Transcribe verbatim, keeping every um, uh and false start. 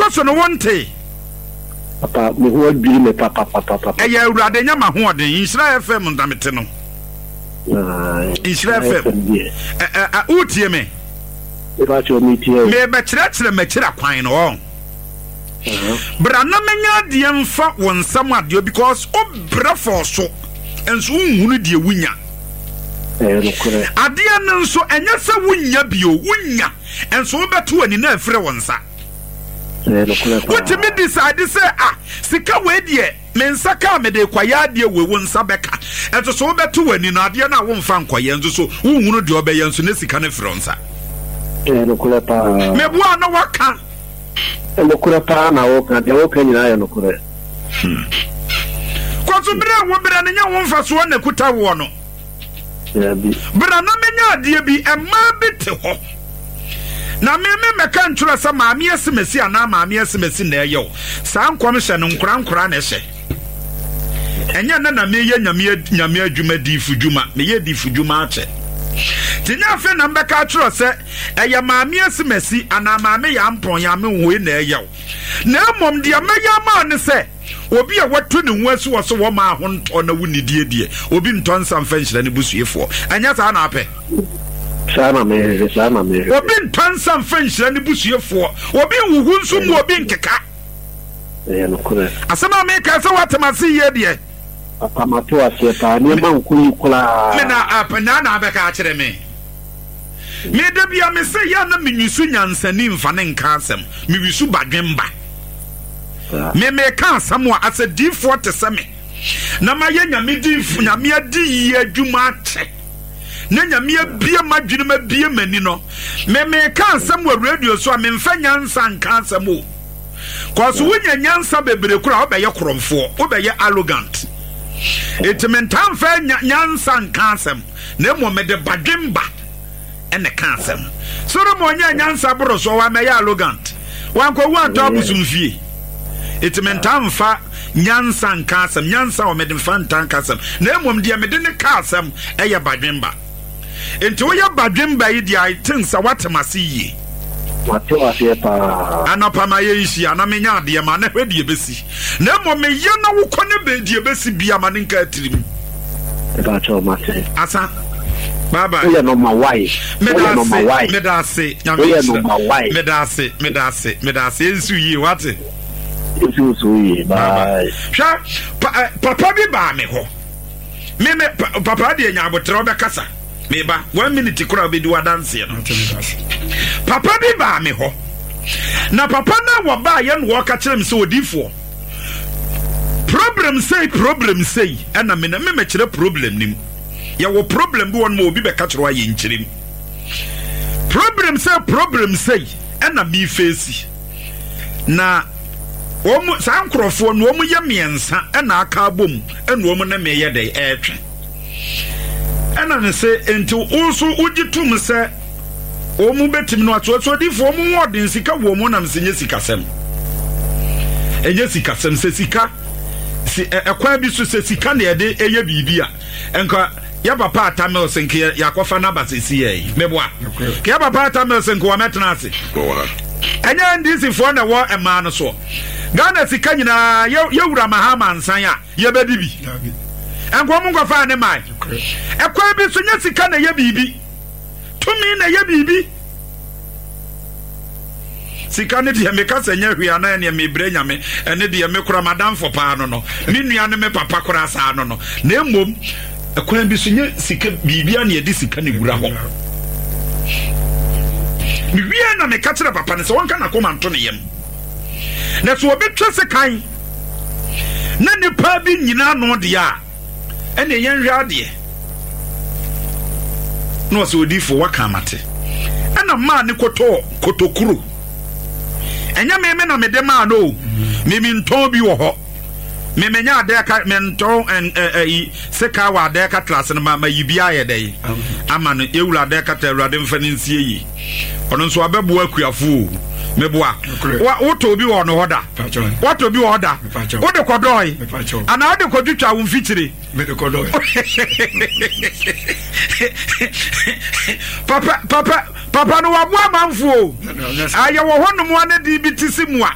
so no wonte papa me ho adwiri me papa papa papa e ya awurade nya ma ho oden Insira F M ndamete no Insira F M eh eh utie me e ba cho me tie me be kire kire me kire kwan no bra na menya de mfa wonsam ade because obra for so enso unhunu de wunya eh no kore ade an nso enya se wunya bio wunya enso beto ani na afre wonsa eh no kore what me decide say ah sika we de me nsa ka me de kwaya de we wonsa beka enso so beto ani na ade na wo mfa nkoye enso so unhunu de obeye enso ne sika ne fre wonsa eh no kore pa me bua na waka no kure pa na o ka de o ka nyina ya no kure ko so bra wo bra ne nya wo mfa so na kuta wo no ya bi bra na menya ade bi e ma bete ho na me me meka nturo sa maami esemesi ana maami esemesi na eyo sa nkom hye no nkura nkura na hye enya na na me ye nyame nyame adwuma di fudwuma me ye di fudwuma ache tinya fe na mbeka atro se eya maami esemesi ana maami ya mpon ya me hoe na eyo na mom de meya ma ne se obi a watu ne ho asu wo so wo ma ho nto na wuni die die obi nto nsam fa nhyira ne busuefo enya sa na ape sana me sana me obi nto nsam fa nhyira ne busuefo obi wuhu nso mu obi nkeka eh no kure asema me ka se watemasi ye die papa mato ase pa ne ma nkuni kula me na apana na abeka a kire me me de bia me se ya na menwisu nyansani mfa ne nka asem me wisu badwemba me me ka asem a ase D forty se me na ma ye nyame di nyame adi ye adwuma ache na nyame bia madwene ma bia mani no me me ka asem wa radio so a me mfa nyansa nka asem o cause wonya nyansa bebre kura obeye kromfo obeye arrogant etimentan fa nyansa nka asem na mo me de badwemba ene kansem soro mo nya nyansa bro so wa me ya arrogant wan ko wa to abusumfie etimentan fa nyansa nkasem nyansa o me de fantan kasem na emom de me de ne kasem eye badwemba enti wo ya badwemba yi dia itinsa watemase yi mato ase pa anapa ma ye isi ana me nya de ma na hwedie besi na emom me ye na wo kone be die besi bia ma ne nka atirim e ba cho mate asa baba oya no ma why oya no ma why me da se oya no ma why me da se me da se me da se ensu yi wate ensu so yi bye sha papa bi ba me ho me me papa de nya abotre obekasa me ba one minute kura be di wadanse no papa bi ba me ho na papa na wo ba ye no wo ka kire me se odifo problem say problem say na me na me me kire problem nim ya wo problem bi won mo obi be ka kire wa ye nkirim problem say problem say na me face na omu sankrofo no omu ye miensa na aka bom na omu na me ye dey etwe ena ne se enti usu ugitum se omu betim no ato so difo omu wodin sika wo mu na msenye sikasem enye sikasem se sika si ekwa bi so se sika na yede eye bibia enka ya papa atamel senke ya kofa na basisi ye meboa ke ya papa atamel senke wa metna ase enye ndisi fo na wo ema no so Ghana sika nyina ye wura mahama nsan a ye bedi bi enko mu ngofa ne mai ekwa bi so nya sika na ye bibi tumi na ye bibi sika ne de me kasa nya hwia na ne me bre nyame ene de me kura madam for pa no no me nua ne me papa kura sa no no na emom ekwa bi so nya sika bibia na ye di sika ne gura ho mi wia na me katra papa ne so wonka na koma nto ne yem na so obetwa se kan na nipa bi nyina no de a ene yen hwa de no so odifo waka mate ana ma ne koto kotokuru enya me me na me de ma no me mi nton bi wo ho me menya ade ka me nton en eh seka wa ade ka class no ma yibia ye dey ama no ewura ade ka ta urade mfa ne nsie yi ono nso abebo akuafo meboa wa woto bi wo no hoda woto bi wo hoda wo de kodoi ana wo de kodutwa wo mfitire me de kodoi papa papa papa no wabo amanfo aye wo hono mo ane di bitisi mu a